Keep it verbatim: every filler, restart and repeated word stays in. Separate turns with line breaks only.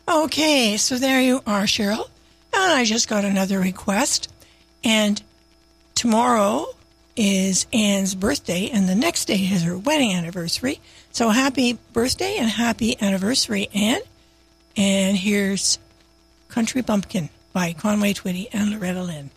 Okay, so there you are, Cheryl. And I just got another request. And tomorrow is Anne's birthday, and the next day is her wedding anniversary. So happy birthday and happy anniversary, Anne. And here's Country Bumpkin by Conway Twitty and Loretta Lynn.